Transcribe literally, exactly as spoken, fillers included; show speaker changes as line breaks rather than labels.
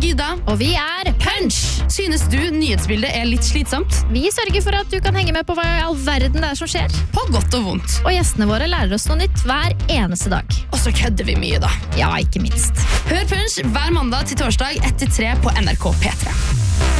Ida.
Og vi er Punch!
Synes du nyhetsbildet er litt slitsomt?
Vi sørger for at du kan henge med på hva i all verden det er som skjer.
På godt og vondt.
Og gjestene våre lærer oss noe nytt hver eneste dag.
Og så kødder vi mye da.
Ja, ikke minst.
Hør Punch hver mandag til torsdag etter tre på N R K P tre.